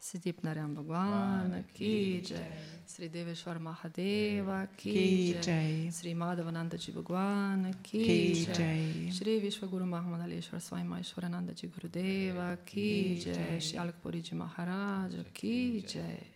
Siddhip Narayan Bhagwan ki jai, Sri Deveshwar Mahadeva ki jai, Sri Madhavananda Ji Bhagwan ki jai, Sri Vishwaguru Mahamangaleshwar Swami Maheshwarananda Ji Gurudeva ki jai, Shri Alakpuri Ji Maharaj ki jai.